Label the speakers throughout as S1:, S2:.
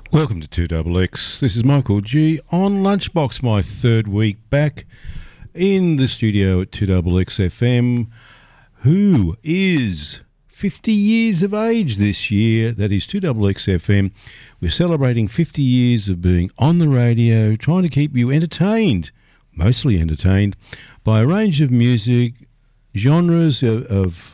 S1: Welcome to 2XX. This is Michael G on Lunchbox, my third week back in the studio at 2XX FM, who is 50 years of age this year. That is 2XX FM. We're celebrating 50 years of being on the radio, trying to keep you entertained, mostly entertained, by a range of music, genres of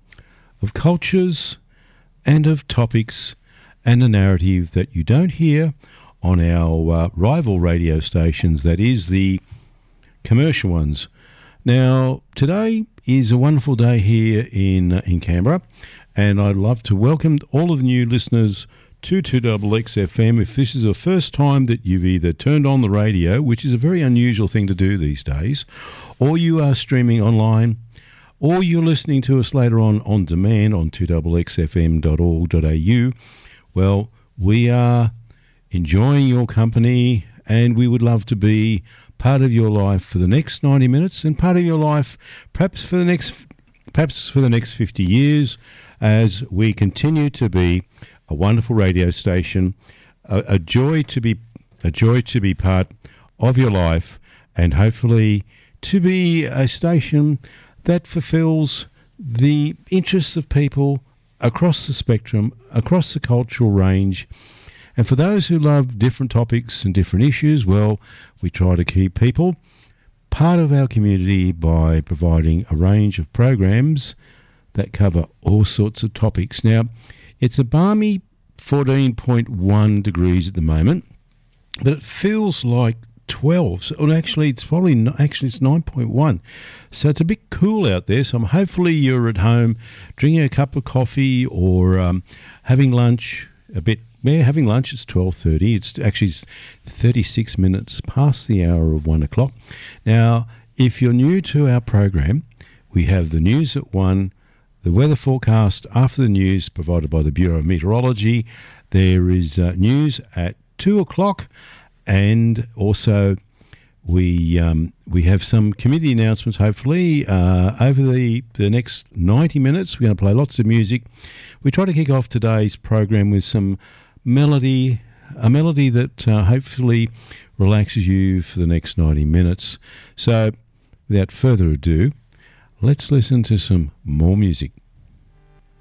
S1: cultures and of topics, and a narrative that you don't hear on our rival radio stations, that is the commercial ones. Now, today is a wonderful day here in Canberra, and I'd love to welcome all of the new listeners to 2XX FM. If this is the first time that you've either turned on the radio, which is a very unusual thing to do these days, or you are streaming online, or you're listening to us later on demand on 2xxfm.org.au, well, we are enjoying your company, and we would love to be part of your life for the next 90 minutes and part of your life perhaps for the next 50 years, as we continue to be a wonderful radio station, a joy to be part of your life, and hopefully to be a station that fulfills the interests of people across the spectrum, across the cultural range. And for those who love different topics and different issues, well, we try to keep people part of our community by providing a range of programs that cover all sorts of topics. Now, it's a balmy 14.1 degrees at the moment, but it feels like 12. So actually, it's probably not, actually it's 9.1. So it's a bit cool out there. So hopefully you're at home drinking a cup of coffee or having lunch a bit. Yeah, having lunch. It's 12:30. It's actually 36 minutes past the hour of 1 o'clock. Now, if you're new to our program, we have the news at 1, the weather forecast after the news provided by the Bureau of Meteorology. There is news at 2 o'clock. And also, we have some community announcements, hopefully, over the next 90 minutes. We're going to play lots of music. We try to kick off today's program with some melody, a melody that hopefully relaxes you for the next 90 minutes. So, without further ado, let's listen to some more music.